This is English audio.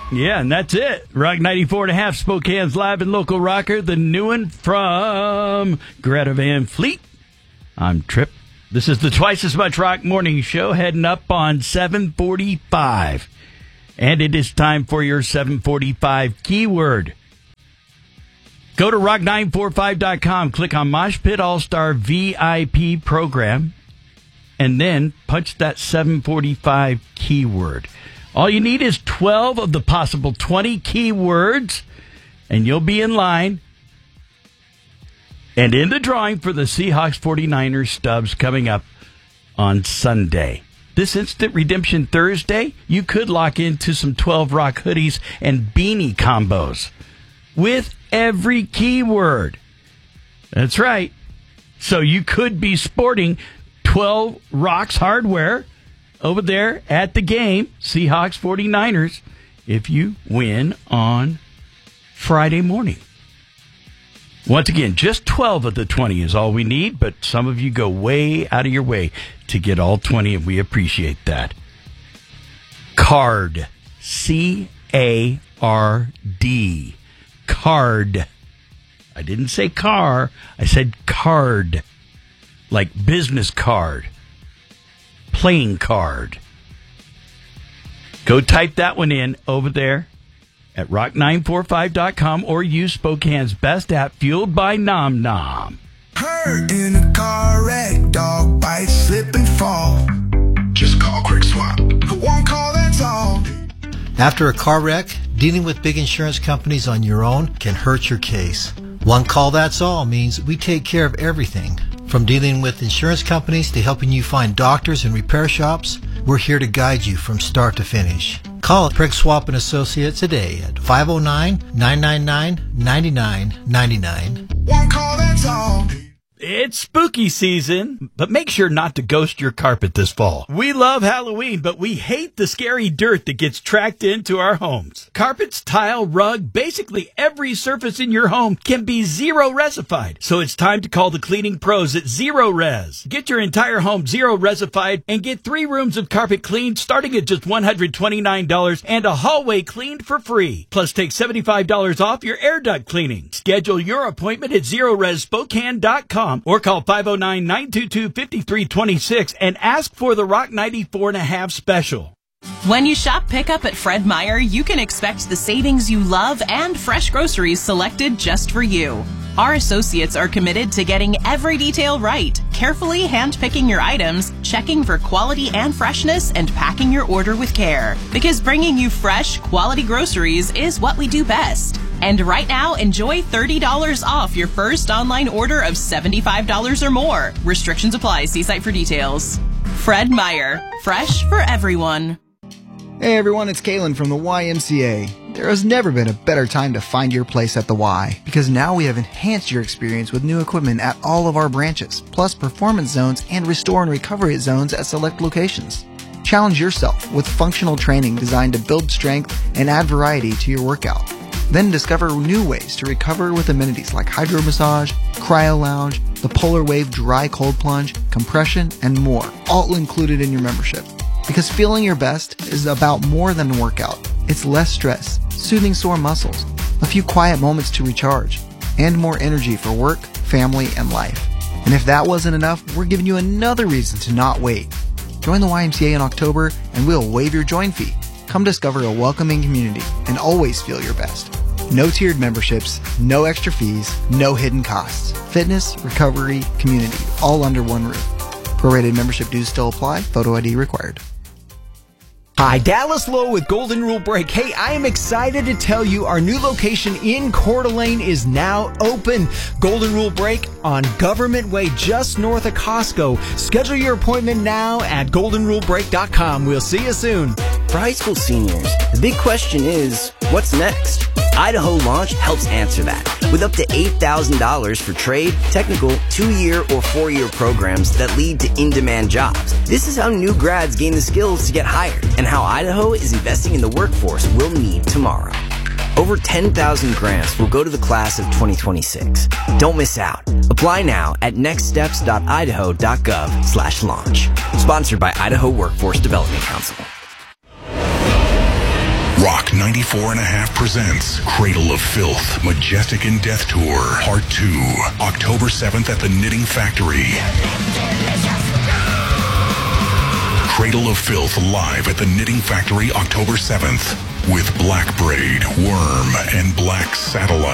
Yeah, and that's it. Rock 94.5, Spokane's live and local rocker, the new one from Greta Van Fleet. I'm Trip. This is the Twice As Much Rock Morning Show, heading up on 7:45. And it is time for your 7:45 keyword. Go to rock945.com, click on Mosh Pit All-Star VIP program, and then punch that 7:45 keyword. All you need is 12 of the possible 20 keywords, and you'll be in line and in the drawing for the Seahawks 49ers stubs coming up on Sunday. This Instant Redemption Thursday, you could lock into some 12 Rock hoodies and beanie combos with every keyword. That's right. So you could be sporting 12 Rocks hardware over there at the game, Seahawks 49ers, if you win on Friday morning. Once again, just 12 of the 20 is all we need, but some of you go way out of your way to get all 20, and we appreciate that. Card. C-A-R-D. Card. I didn't say car. I said card. Like business card. Playing card. Go type that one in over there at rock945.com or use Spokane's best app, Fueled by Nom Nom. Hurt in a car wreck, dog bite, slip and fall. Just call Quick Swap. One call, that's all. After a car wreck, dealing with big insurance companies on your own can hurt your case. One call, that's all means we take care of everything. From dealing with insurance companies to helping you find doctors and repair shops, we're here to guide you from start to finish. Call Craig Swap & Associates today at 509-999-9999. One call, that's all. It's spooky season, but make sure not to ghost your carpet this fall. We love Halloween, but we hate the scary dirt that gets tracked into our homes. Carpets, tile, rug, basically every surface in your home can be zero resified. So it's time to call the cleaning pros at Zero Res. Get your entire home zero resified and get 3 rooms of carpet cleaned starting at just $129 and a hallway cleaned for free. Plus take $75 off your air duct cleaning. Schedule your appointment at ZeroResSpokane.com. or call 509-922-5326 and ask for the Rock 94.5 special. When you shop pickup at Fred Meyer, you can expect the savings you love and fresh groceries selected just for you. Our associates are committed to getting every detail right, carefully handpicking your items, checking for quality and freshness, and packing your order with care. Because bringing you fresh, quality groceries is what we do best. And right now, enjoy $30 off your first online order of $75 or more. Restrictions apply. See site for details. Fred Meyer. Fresh for everyone. Hey everyone, it's Kalen from the YMCA. There has never been a better time to find your place at the Y, because now we have enhanced your experience with new equipment at all of our branches, plus performance zones and restore and recovery zones at select locations. Challenge yourself with functional training designed to build strength and add variety to your workout. Then discover new ways to recover with amenities like hydro massage, cryo lounge, the Polar Wave dry cold plunge, compression, and more, all included in your membership. Because feeling your best is about more than a workout. It's less stress, soothing sore muscles, a few quiet moments to recharge, and more energy for work, family, and life. And if that wasn't enough, we're giving you another reason to not wait. Join the YMCA in October and we'll waive your join fee. Come discover a welcoming community and always feel your best. No tiered memberships, no extra fees, no hidden costs. Fitness, recovery, community, all under one roof. Prorated membership dues still apply. Photo ID required. Hi, Dallas Lowe with Golden Rule Break. Hey, I am excited to tell you our new location in Coeur d'Alene is now open. Golden Rule Break on Government Way, just north of Costco. Schedule your appointment now at goldenrulebreak.com. We'll see you soon. For high school seniors, the big question is, what's next? Idaho Launch helps answer that with up to $8,000 for trade, technical, 2-year or 4-year programs that lead to in-demand jobs. This is how new grads gain the skills to get hired and how Idaho is investing in the workforce we'll need tomorrow. Over 10,000 grants will go to the class of 2026. Don't miss out. Apply now at nextsteps.idaho.gov/launch. Sponsored by Idaho Workforce Development Council. Rock 94.5 presents Cradle of Filth, Majestic in Death Tour, Part 2, October 7th at the Knitting Factory. Cradle of Filth live at the Knitting Factory October 7th with Black Braid, Worm, and Black Satellite.